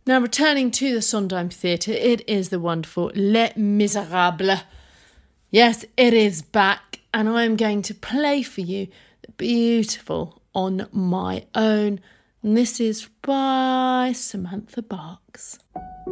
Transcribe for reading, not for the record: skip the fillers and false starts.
Now, returning to the Sondheim Theatre, it is the wonderful Les Miserables. Yes, it is back, and I'm going to play for you the beautiful On My Own. And this is by Samantha Barks.